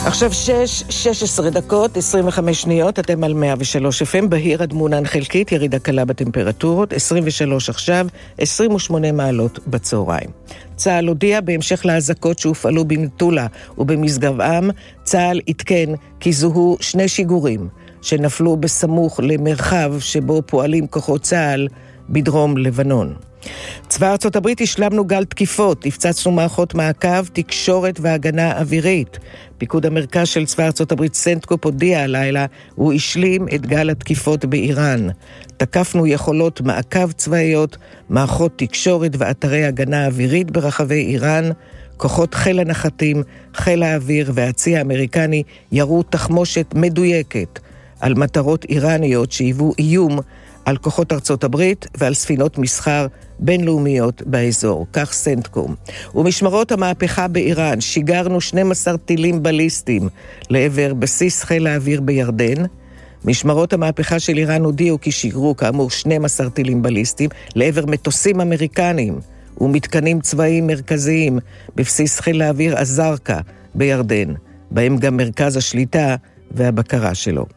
עכשיו 6:16 דקות, 25 שניות, אתם על 103 FM, בהיר עד מעונן חלקית, ירידה קלה בטמפרטורות, 23 עכשיו, 28 מעלות בצהריים. צה"ל הודיע בהמשך להזקות שהופעלו במטולה ובמשגב-עם, צה"ל התקן כי זוהו 2 שיגורים שנפלו בסמוך למרחב שבו פועלים כוחות צה"ל בדרום לבנון. צבא ארצות הברית השלמנו גל תקיפות, הפצצנו מערכות מעקב, תקשורת והגנה אווירית. פיקוד המרכז של צבא ארצות הברית סנטקופ הודיע הלילה, הוא השלים את גל התקיפות באיראן. תקפנו יכולות מעקב צבאיות, מערכות תקשורת ואתרי הגנה אווירית ברחבי איראן. כוחות חיל הנחתים, חיל האוויר והצי האמריקני ירו תחמושת מדויקת על מטרות איראניות שהיוו איום על כוחות ארצות הברית ועל ספינות מסחר בינלאומיות באזור, כך סנטקום. ומשמרות המהפכה באיראן, שיגרנו 12 טילים בליסטיים לעבר בסיס חיל האוויר בירדן. משמרות המהפכה של איראן הודיעו כי שיגרו כאמור 12 טילים בליסטיים לעבר מטוסים אמריקניים ומתקנים צבאיים מרכזיים בבסיס חיל האוויר אזרקה בירדן, בהם גם מרכז השליטה והבקרה שלו.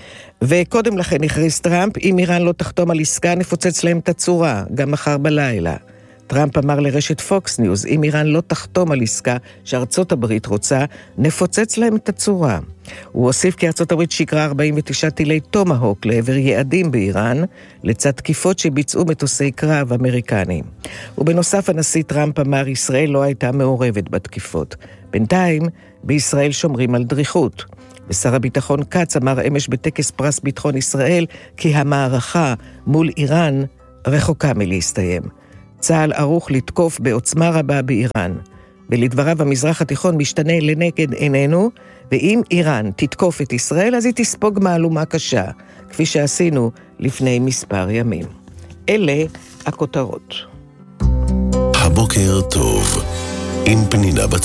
וקודם לכן הכריז טראמפ, אם איראן לא תחתום על עסקה, נפוצץ להם את הצורה, גם מחר בלילה. טראמפ אמר לרשת פוקס ניוז, אם איראן לא תחתום על עסקה שארצות הברית רוצה, נפוצץ להם את הצורה. הוא הוסיף כי ארצות הברית שיקרה 49 טילי טומהוק לעבר יעדים באיראן, לצד תקיפות שביצעו מטוסי קרב אמריקניים. ובנוסף הנשיא טראמפ אמר, ישראל לא הייתה מעורבת בתקיפות. בינתיים, בישראל שומרים על דריכות. ושר הביטחון קץ אמר אמש בטקס פרס ביטחון ישראל כי המערכה מול איראן רחוקה מלהסתיים. צה"ל ערוך לתקוף בעוצמה רבה באיראן. ולדבריו המזרח התיכון משתנה לנגד עינינו, ואם איראן תתקוף את ישראל אז היא תספוג מהלומה קשה, כפי שעשינו לפני מספר ימים. אלה הכותרות. הבוקר טוב עם פנינה